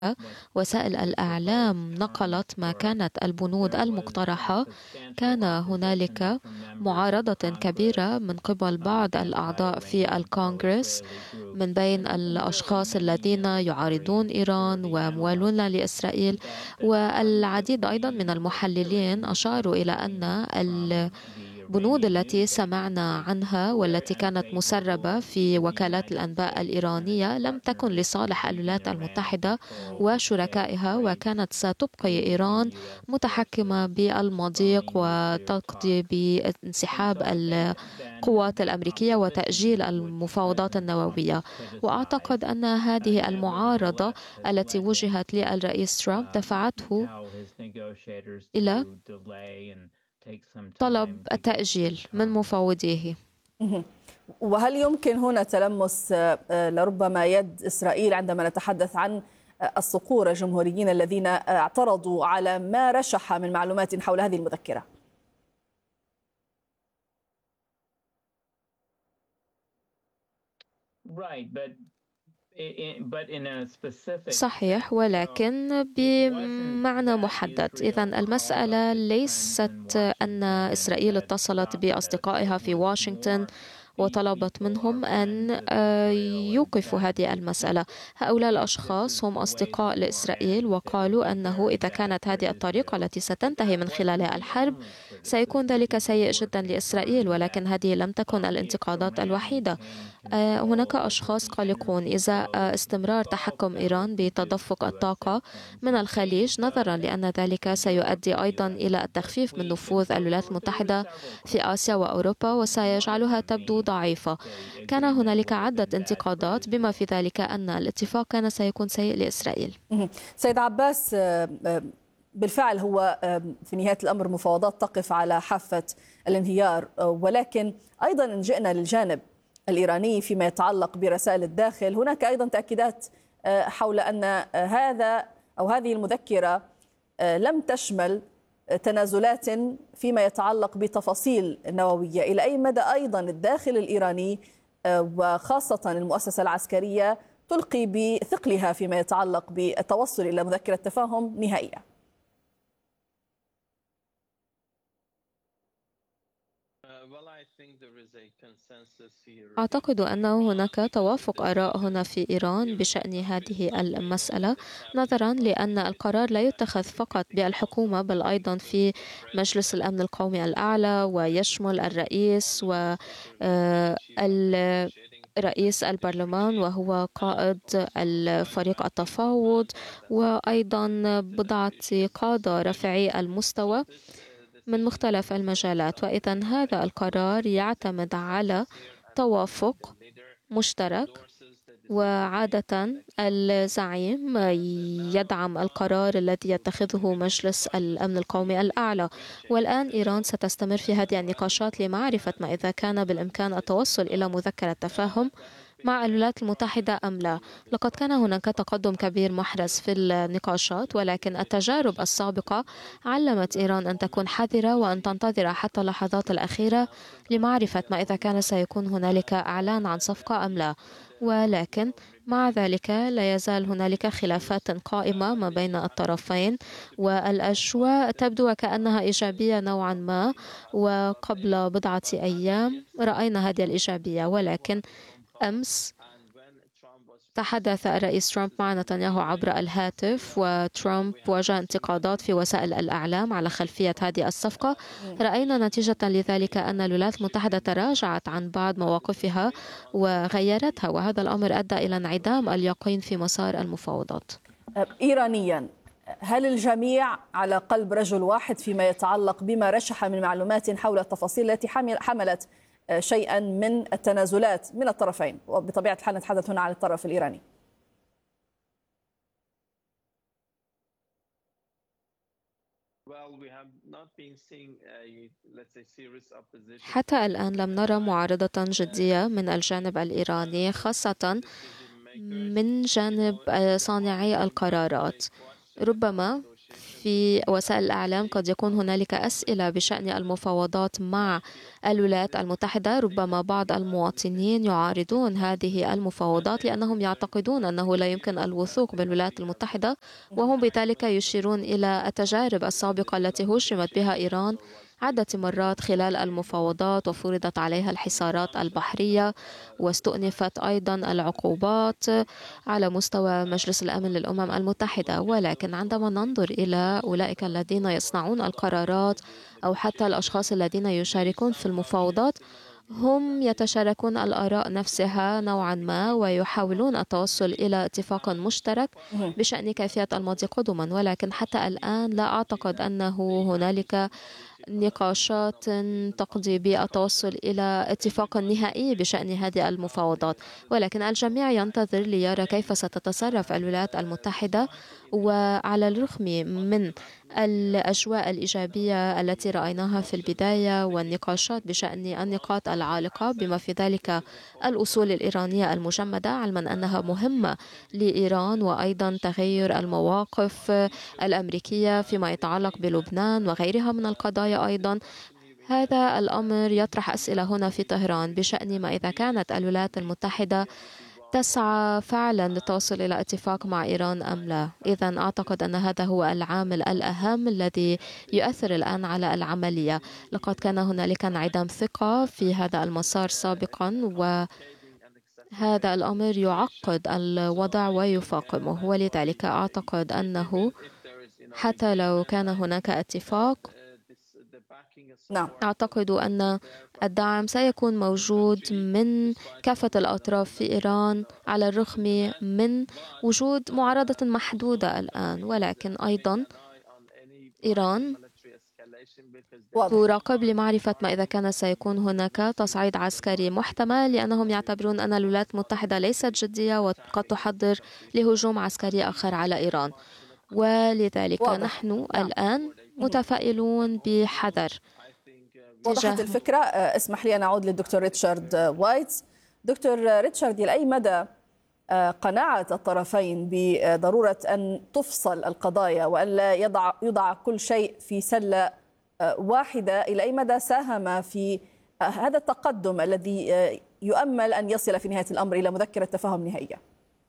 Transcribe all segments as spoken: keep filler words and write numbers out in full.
وسائل الإعلام نقلت ما كانت البنود المقترحة، كان هنالك معارضة كبيرة من قبل بعض الأعضاء في الكونغرس من بين الأشخاص الذين يعارضون إيران وموالون لإسرائيل، والعديد أيضا من المحللين أشاروا إلى أن البنود التي سمعنا عنها والتي كانت مسربة في وكالات الأنباء الإيرانية لم تكن لصالح الولايات المتحدة وشركائها، وكانت ستبقي إيران متحكمة بالمضيق وتقضي بانسحاب القوات الأمريكية وتأجيل المفاوضات النووية. وأعتقد أن هذه المعارضة التي وجهت للرئيس ترامب دفعته إلى طلب التأجيل من مفوضيه. وهل يمكن هنا تلمس لربما يد إسرائيل عندما نتحدث عن الصقور الجمهوريين الذين اعترضوا على ما رشح من معلومات حول هذه المذكرة؟ صحيح، ولكن بمعنى محدد. إذن المسألة ليست أن إسرائيل اتصلت بأصدقائها في واشنطن وطلبت منهم أن يوقفوا هذه المسألة. هؤلاء الأشخاص هم أصدقاء لإسرائيل وقالوا أنه إذا كانت هذه الطريقة التي ستنتهي من خلالها الحرب سيكون ذلك سيء جدا لإسرائيل، ولكن هذه لم تكن الانتقادات الوحيدة. هناك أشخاص قلقون إذا استمرار تحكم إيران بتدفق الطاقة من الخليج، نظرا لأن ذلك سيؤدي أيضا إلى التخفيف من نفوذ الولايات المتحدة في آسيا وأوروبا وسيجعلها تبدو ضعيفة. كان هنالك عدة انتقادات بما في ذلك أن الاتفاق كان سيكون سيء لإسرائيل. سيد عباس، بالفعل هو في نهاية الأمر مفاوضات تقف على حافة الانهيار، ولكن أيضا إن جئنا للجانب الإيراني فيما يتعلق برسائل الداخل، هناك أيضا تأكيدات حول أن هذا أو هذه المذكرة لم تشمل تنازلات فيما يتعلق بتفاصيل نووية. إلى أي مدى أيضا الداخل الإيراني وخاصة المؤسسة العسكرية تلقي بثقلها فيما يتعلق بالتوصل إلى مذكرة تفاهم نهائية؟ أعتقد أن هناك توافق آراء هنا في إيران بشأن هذه المسألة، نظرا لأن القرار لا يتخذ فقط بالحكومة بل أيضا في مجلس الأمن القومي الأعلى، ويشمل الرئيس ورئيس البرلمان وهو قائد الفريق التفاوض، وأيضا بضعة قادة رفيعي المستوى من مختلف المجالات. وإذن هذا القرار يعتمد على توافق مشترك، وعادة الزعيم يدعم القرار الذي يتخذه مجلس الأمن القومي الأعلى. والآن إيران ستستمر في هذه النقاشات لمعرفة ما إذا كان بالإمكان التوصل إلى مذكرة تفاهم مع الولايات المتحدة أم لا. لقد كان هناك تقدم كبير محرز في النقاشات، ولكن التجارب السابقة علمت إيران أن تكون حذرة وأن تنتظر حتى اللحظات الأخيرة لمعرفة ما إذا كان سيكون هنالك إعلان عن صفقة أم لا. ولكن مع ذلك لا يزال هنالك خلافات قائمة ما بين الطرفين، والأجواء تبدو كأنها إيجابية نوعا ما، وقبل بضعة أيام رأينا هذه الإيجابية. ولكن أمس تحدث الرئيس ترامب مع نتنياهو عبر الهاتف، وترامب واجه انتقادات في وسائل الإعلام على خلفية هذه الصفقة. رأينا نتيجة لذلك أن الولايات المتحدة تراجعت عن بعض مواقفها وغيرتها، وهذا الأمر أدى إلى انعدام اليقين في مسار المفاوضات. إيرانيا، هل الجميع على قلب رجل واحد فيما يتعلق بما رشح من معلومات حول التفاصيل التي حملت شيئا من التنازلات من الطرفين، وبطبيعة الحال نتحدث هنا عن الطرف الإيراني؟ حتى الآن لم نرى معارضة جدية من الجانب الإيراني، خاصة من جانب صانعي القرارات. ربما في وسائل الإعلام قد يكون هنالك أسئلة بشأن المفاوضات مع الولايات المتحدة. ربما بعض المواطنين يعارضون هذه المفاوضات لأنهم يعتقدون أنه لا يمكن الوثوق بالولايات المتحدة، وهم بذلك يشيرون إلى التجارب السابقة التي هُشمت بها إيران عدة مرات خلال المفاوضات، وفرضت عليها الحصارات البحرية، واستؤنفت أيضا العقوبات على مستوى مجلس الأمن للأمم المتحدة. ولكن عندما ننظر إلى أولئك الذين يصنعون القرارات أو حتى الأشخاص الذين يشاركون في المفاوضات، هم يتشاركون الآراء نفسها نوعا ما، ويحاولون التوصل إلى اتفاق مشترك بشأن كيفية المضي قدما. ولكن حتى الآن لا أعتقد أنه هنالك نقاشات تقضي بالتوصل إلى اتفاق نهائي بشأن هذه المفاوضات، ولكن الجميع ينتظر ليرى كيف ستتصرف الولايات المتحدة. وعلى الرغم من الأجواء الإيجابية التي رأيناها في البداية والنقاشات بشأن النقاط العالقة بما في ذلك الأصول الإيرانية المجمدة، علما أنها مهمة لإيران، وأيضا تغير المواقف الأمريكية فيما يتعلق بلبنان وغيرها من القضايا أيضا، هذا الأمر يطرح أسئلة هنا في طهران بشأن ما إذا كانت الولايات المتحدة تسعى فعلا للتوصل إلى اتفاق مع إيران أم لا. إذن أعتقد أن هذا هو العامل الأهم الذي يؤثر الآن على العملية. لقد كان هنالك انعدام ثقة في هذا المسار سابقا، وهذا الأمر يعقد الوضع ويفاقمه. ولذلك أعتقد أنه حتى لو كان هناك اتفاق، نعم. أعتقد أن الدعم سيكون موجود من كافة الأطراف في إيران على الرغم من وجود معارضة محدودة الآن. ولكن أيضا إيران تراقب لمعرفة ما إذا كان سيكون هناك تصعيد عسكري محتمل، لأنهم يعتبرون أن الولايات المتحدة ليست جدية وقد تحضر لهجوم عسكري آخر على إيران. ولذلك واضح. نحن نعم. الآن متفائلون بحذر. وضحت الفكرة. اسمح لي أن أعود للدكتور ريتشارد وايتس. دكتور ريتشارد، إلى أي مدى قناعة الطرفين بضرورة أن تفصل القضايا وأن لا يضع, يضع كل شيء في سلة واحدة، إلى أي مدى ساهم في هذا التقدم الذي يؤمل أن يصل في نهاية الأمر إلى مذكرة تفاهم نهائية؟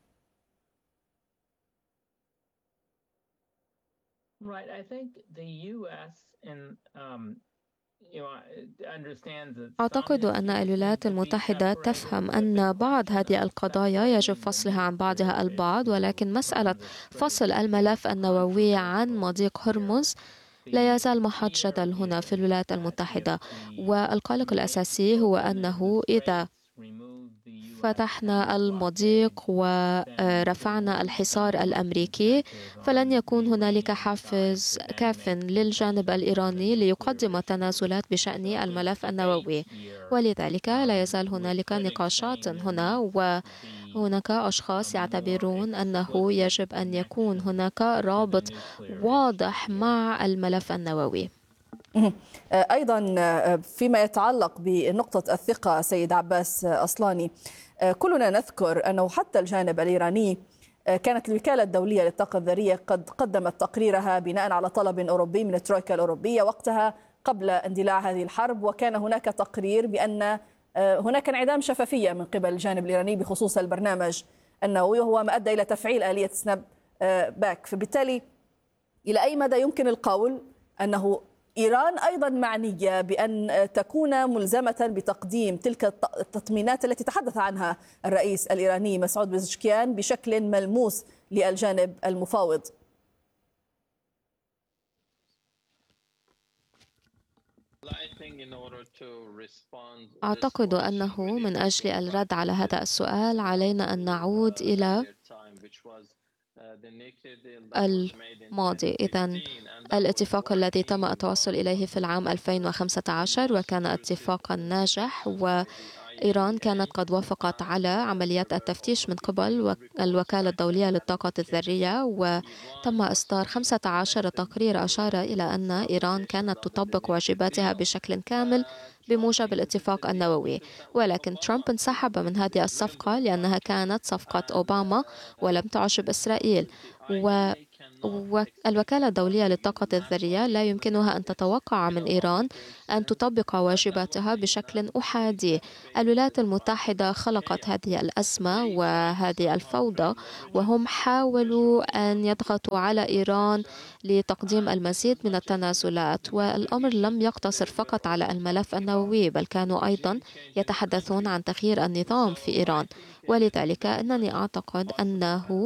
أعتقد أن الولايات المتحدة تفهم أن بعض هذه القضايا يجب فصلها عن بعضها البعض، ولكن مسألة فصل الملف النووي عن مضيق هرمز لا يزال محط جدل هنا في الولايات المتحدة. والقلق الأساسي هو أنه إذا فتحنا المضيق ورفعنا الحصار الأمريكي فلن يكون هنالك حافز كاف للجانب الإيراني ليقدم تنازلات بشأن الملف النووي. ولذلك لا يزال هنالك نقاشات هنا، وهناك أشخاص يعتبرون أنه يجب أن يكون هناك رابط واضح مع الملف النووي. أيضا فيما يتعلق بنقطة الثقة سيد عباس أصلاني، كلنا نذكر أنه حتى الجانب الإيراني كانت الوكالة الدولية للطاقة الذرية قد قدمت تقريرها بناء على طلب أوروبي من الترويكا الأوروبية وقتها قبل اندلاع هذه الحرب، وكان هناك تقرير بأن هناك انعدام شفافية من قبل الجانب الإيراني بخصوص البرنامج النووي، وهو ما أدى إلى تفعيل آلية سناب باك. فبالتالي إلى أي مدى يمكن القول أنه إيران أيضا معنية بأن تكون ملزمة بتقديم تلك التطمينات التي تحدث عنها الرئيس الإيراني مسعود بزشكيان بشكل ملموس للجانب المفاوض؟ أعتقد أنه من أجل الرد على هذا السؤال علينا أن نعود إلى الماضي. إذن الاتفاق الذي تم التوصل إليه في العام ألفين وخمسة عشر وكان اتفاقا ناجح، وإيران كانت قد وافقت على عمليات التفتيش من قبل الوكالة الدولية للطاقة الذرية، وتم إصدار خمسة عشر تقرير أشار إلى أن إيران كانت تطبق واجباتها بشكل كامل بموجب الاتفاق النووي. ولكن ترامب انسحب من هذه الصفقة لأنها كانت صفقة أوباما ولم تعجب إسرائيل، والوكالة الدولية للطاقة الذرية لا يمكنها أن تتوقع من إيران أن تطبق واجباتها بشكل أحادي. الولايات المتحدة خلقت هذه الأزمة وهذه الفوضى، وهم حاولوا أن يضغطوا على إيران لتقديم المزيد من التنازلات، والأمر لم يقتصر فقط على الملف النووي، بل كانوا أيضا يتحدثون عن تغيير النظام في إيران. ولذلك أنني أعتقد أنه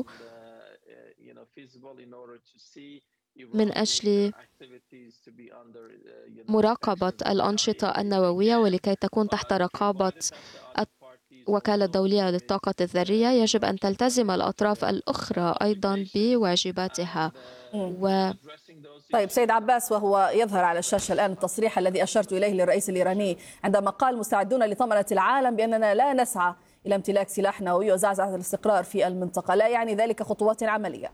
من أجل مراقبة الأنشطة النووية ولكي تكون تحت رقابة الوكالة الدولية للطاقة الذرية، يجب أن تلتزم الأطراف الأخرى أيضا بواجباتها. و... طيب سيد عباس، وهو يظهر على الشاشة الآن التصريح الذي أشرت إليه للرئيس الإيراني عندما قال مستعدون لطمأنة العالم بأننا لا نسعى إلى امتلاك سلاح نووي وزعزعة الاستقرار في المنطقة، لا يعني ذلك خطوات عملية؟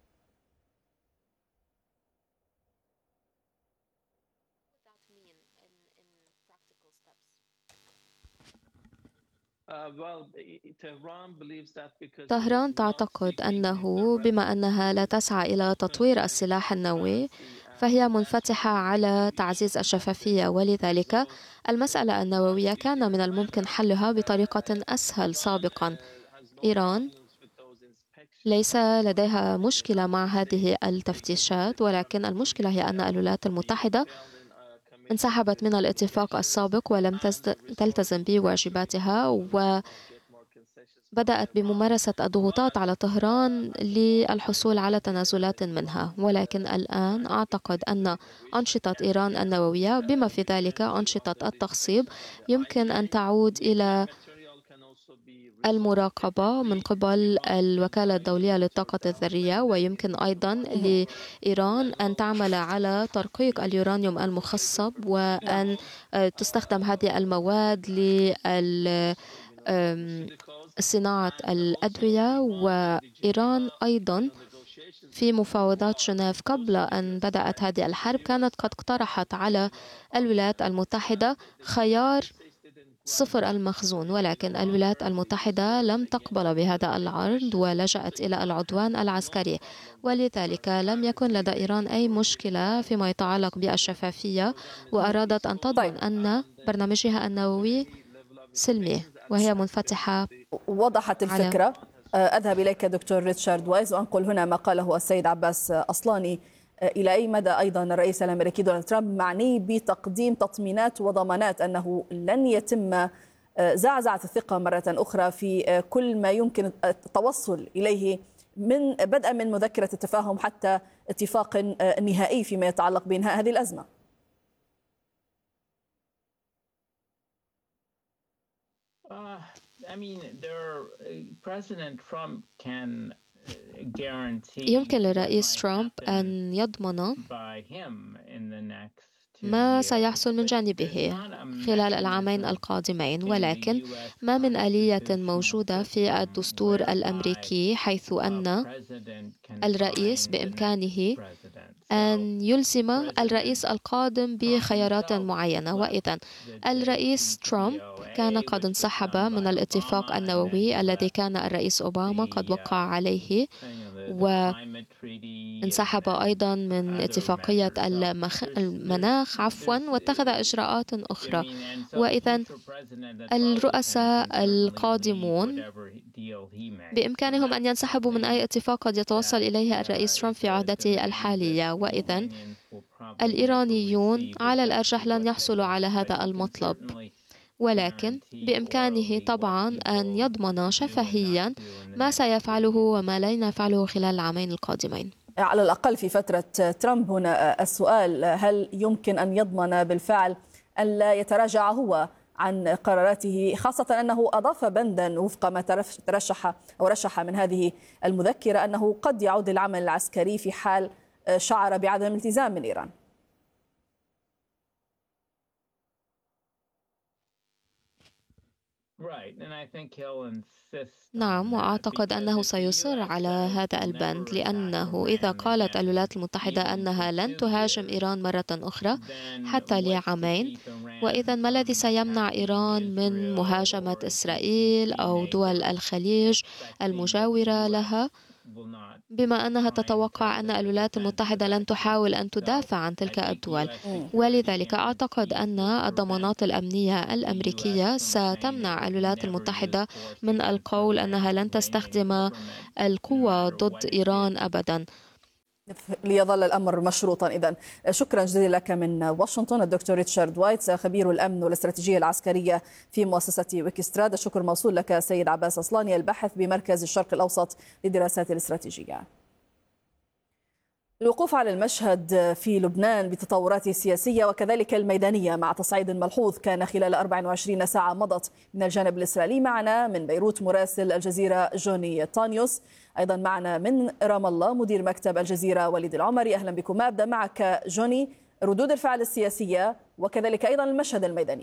طهران تعتقد أنه بما أنها لا تسعى إلى تطوير السلاح النووي فهي منفتحة على تعزيز الشفافية، ولذلك المسألة النووية كان من الممكن حلها بطريقة أسهل سابقا. إيران ليس لديها مشكلة مع هذه التفتيشات، ولكن المشكلة هي أن الولايات المتحدة انسحبت من الاتفاق السابق ولم تلتزم بواجباتها، وبدأت بممارسة الضغوطات على طهران للحصول على تنازلات منها. ولكن الآن أعتقد أن أنشطة إيران النووية بما في ذلك أنشطة التخصيب يمكن أن تعود إلى المراقبة من قبل الوكالة الدولية للطاقة الذرية، ويمكن أيضا لإيران أن تعمل على ترقيق اليورانيوم المخصب وأن تستخدم هذه المواد لصناعة الأدوية. وإيران أيضا في مفاوضات جنيف قبل أن بدأت هذه الحرب كانت قد اقترحت على الولايات المتحدة خيار صفر المخزون، ولكن الولايات المتحدة لم تقبل بهذا العرض ولجأت إلى العدوان العسكري، ولذلك لم يكن لدى إيران أي مشكلة فيما يتعلق بالشفافية، وأرادت أن تضمن أن برنامجها النووي سلمي وهي منفتحة. وضحت الفكرة. أذهب إليك دكتور ريتشارد وايز وأنقل هنا ما قاله السيد عباس أصلاني. إلى أي مدى أيضا الرئيس الأمريكي دونالد ترامب معني بتقديم تطمينات وضمانات أنه لن يتم زعزعة الثقة مرة أخرى في كل ما يمكن التوصل إليه من بدءا من مذكرة التفاهم حتى اتفاق نهائي فيما يتعلق بإنهاء هذه الأزمة؟ يمكن للرئيس ترامب أن يضمن ما سيحصل من جانبه خلال العامين القادمين، ولكن ما من آلية موجودة في الدستور الأمريكي حيث أن الرئيس بإمكانه أن يلزم الرئيس القادم بخيارات معينة. وإذا الرئيس ترامب كان قد انسحب من الاتفاق النووي الذي كان الرئيس أوباما قد وقع عليه، وانسحب أيضا من اتفاقية المخ... المناخ عفوا واتخذ إجراءات أخرى. وإذا الرؤساء القادمون بإمكانهم أن ينسحبوا من أي اتفاق قد يتوصل إليه الرئيس ترامب في عهدته الحالية، وإذا الإيرانيون على الأرجح لن يحصلوا على هذا المطلب، ولكن بإمكانه طبعا أن يضمن شفهيا ما سيفعله وما لن يفعله خلال العامين القادمين. على الأقل في فترة ترامب هنا السؤال، هل يمكن أن يضمن بالفعل أن لا يتراجع هو عن قراراته، خاصة أنه أضاف بندا وفق ما ترشح أو رشح من هذه المذكرة أنه قد يعود العمل العسكري في حال شعر بعدم التزام من إيران؟ نعم، وأعتقد أنه سيصر على هذا البند، لأنه إذا قالت الولايات المتحدة أنها لن تهاجم إيران مرة أخرى حتى لعامين، وإذا ما الذي سيمنع إيران من مهاجمة إسرائيل أو دول الخليج المجاورة لها؟ بما أنها تتوقع أن الولايات المتحدة لن تحاول أن تدافع عن تلك الدول، ولذلك أعتقد أن الضمانات الأمنية الأمريكية ستمنع الولايات المتحدة من القول أنها لن تستخدم القوة ضد إيران أبدا. ليظل الأمر مشروطا. إذن شكرا جزيلا لك من واشنطن الدكتور ريتشارد وايتس خبير الأمن والاستراتيجية العسكرية في مؤسسة ويكستراد. الشكر موصول لك سيد عباس أصلاني الباحث بمركز الشرق الأوسط للدراسات الاستراتيجية. الوقوف على المشهد في لبنان بتطوراته السياسية وكذلك الميدانية مع تصعيد ملحوظ كان خلال أربع وعشرين ساعة مضت من الجانب الإسرائيلي. معنا من بيروت مراسل الجزيرة جوني طانيوس، أيضا معنا من رام الله مدير مكتب الجزيرة وليد العمري. أهلا بكم. أبدأ معك جوني، ردود الفعل السياسية وكذلك أيضا المشهد الميداني.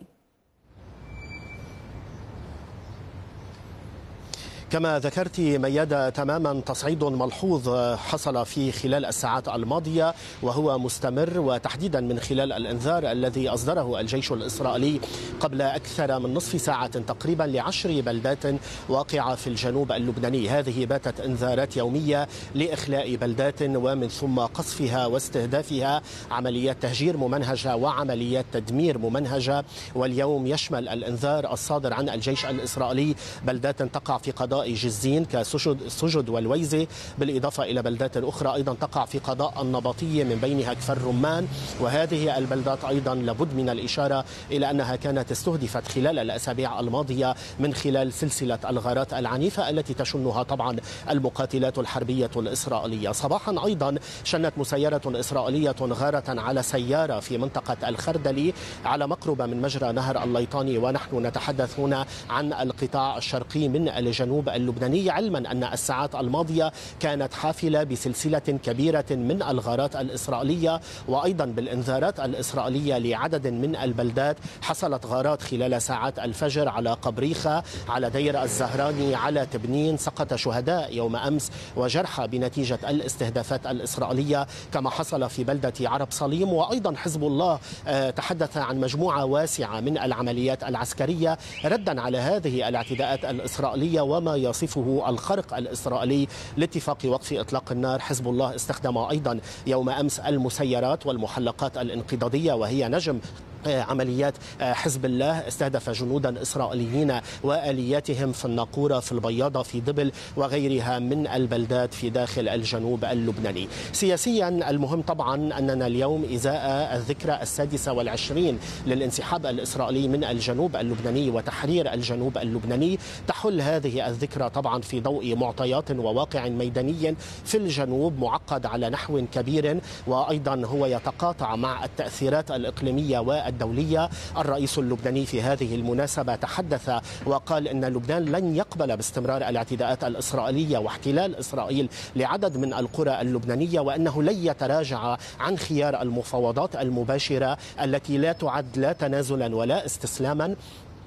كما ذكرت ميادة تماما، تصعيد ملحوظ حصل في خلال الساعات الماضية وهو مستمر، وتحديدا من خلال الإنذار الذي أصدره الجيش الإسرائيلي قبل أكثر من نصف ساعة تقريبا لعشر بلدات واقعة في الجنوب اللبناني. هذه باتت إنذارات يومية لإخلاء بلدات ومن ثم قصفها واستهدافها، عمليات تهجير ممنهجة وعمليات تدمير ممنهجة. واليوم يشمل الإنذار الصادر عن الجيش الإسرائيلي بلدات تقع في قضاء جزين كسجد سجد والويزة، بالإضافة إلى بلدات أخرى أيضا تقع في قضاء النبطية من بينها كفر رمان. وهذه البلدات أيضا لابد من الإشارة إلى أنها كانت استهدفت خلال الأسابيع الماضية من خلال سلسلة الغارات العنيفة التي تشنها طبعا المقاتلات الحربية الإسرائيلية. صباحا أيضا شنت مسيرة إسرائيلية غارة على سيارة في منطقة الخردلي على مقربة من مجرى نهر الليطاني، ونحن نتحدث هنا عن القطاع الشرقي من الجنوب اللبناني، علما أن الساعات الماضية كانت حافلة بسلسلة كبيرة من الغارات الإسرائيلية وأيضا بالإنذارات الإسرائيلية لعدد من البلدات. حصلت غارات خلال ساعات الفجر على قبريخة، على دير الزهراني، على تبنين. سقط شهداء يوم أمس وجرحى بنتيجة الاستهدافات الإسرائيلية، كما حصل في بلدة عرب صليم. وأيضا حزب الله تحدث عن مجموعة واسعة من العمليات العسكرية ردا على هذه الاعتداءات الإسرائيلية وما يصفه الخرق الإسرائيلي لاتفاق وقف إطلاق النار. حزب الله استخدم أيضا يوم أمس المسيرات والمحلقات الانقضاضية، وهي نجم عمليات حزب الله. استهدف جنودا إسرائيليين وآلياتهم في الناقورة، في البياضة، في دبل وغيرها من البلدات في داخل الجنوب اللبناني. سياسيا المهم طبعا أننا اليوم إزاء الذكرى السادسة والعشرين للانسحاب الإسرائيلي من الجنوب اللبناني وتحرير الجنوب اللبناني. تحل هذه الذكرى طبعا في ضوء معطيات وواقع ميداني في الجنوب معقد على نحو كبير، وأيضا هو يتقاطع مع التأثيرات الإقليمية والدولية. الرئيس اللبناني في هذه المناسبة تحدث وقال إن لبنان لن يقبل باستمرار الاعتداءات الإسرائيلية واحتلال إسرائيل لعدد من القرى اللبنانية، وأنه لن يتراجع عن خيار المفاوضات المباشرة التي لا تعد لا تنازلا ولا استسلاما.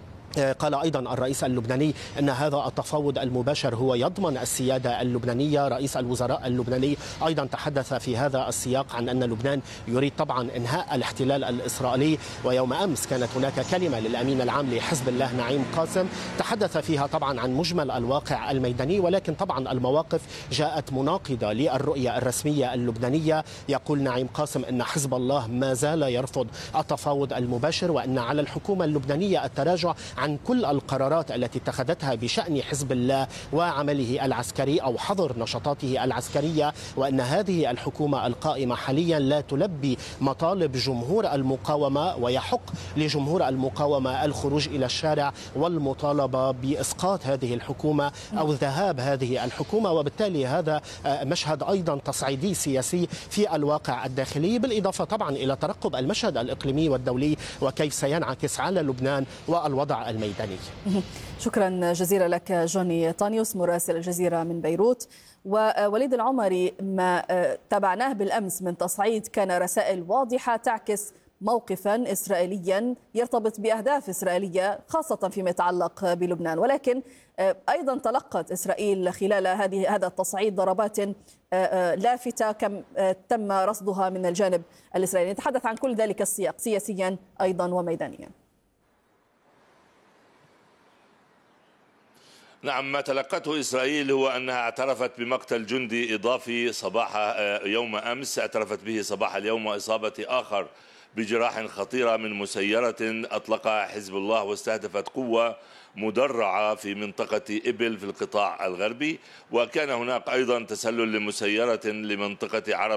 قال أيضا الرئيس اللبناني أن هذا التفاوض المباشر هو يضمن السيادة اللبنانية. رئيس الوزراء اللبناني أيضا تحدث في هذا السياق عن أن لبنان يريد طبعا إنهاء الاحتلال الإسرائيلي. ويوم أمس كانت هناك كلمة للأمين العام لحزب الله نعيم قاسم تحدث فيها طبعا عن مجمل الواقع الميداني، ولكن طبعا المواقف جاءت مناقضة للرؤية الرسمية اللبنانية. يقول نعيم قاسم أن حزب الله ما زال يرفض التفاوض المباشر، وأن على الحكومة اللبنانية التراجع عن كل القرارات التي اتخذتها بشأن حزب الله وعمله العسكري أو حظر نشاطاته العسكرية، وأن هذه الحكومة القائمة حاليا لا تلبي مطالب جمهور المقاومة، ويحق لجمهور المقاومة الخروج إلى الشارع والمطالبة بإسقاط هذه الحكومة أو ذهاب هذه الحكومة. وبالتالي هذا مشهد أيضا تصعيدي سياسي في الواقع الداخلي، بالإضافة طبعا إلى ترقب المشهد الإقليمي والدولي وكيف سينعكس على لبنان والوضع الميداني. شكرا جزيلا لك جوني طانيوس مراسل الجزيرة من بيروت. ووليد العمري، ما تابعناه بالأمس من تصعيد كان رسائل واضحة تعكس موقفا إسرائيليا يرتبط بأهداف إسرائيلية خاصة فيما يتعلق بلبنان، ولكن أيضا تلقت إسرائيل خلال هذه هذا التصعيد ضربات لافتة كم تم رصدها من الجانب الإسرائيلي. نتحدث عن كل ذلك السياق سياسيا أيضا وميدانيا. نعم، ما تلقته إسرائيل هو أنها اعترفت بمقتل جندي إضافي صباح يوم أمس، اعترفت به صباح اليوم، وإصابة آخر بجراح خطيرة من مسيرة أطلقها حزب الله واستهدفت قوة مدرعة في منطقة إبل في القطاع الغربي. وكان هناك أيضا تسلل لمسيرة لمنطقة عرب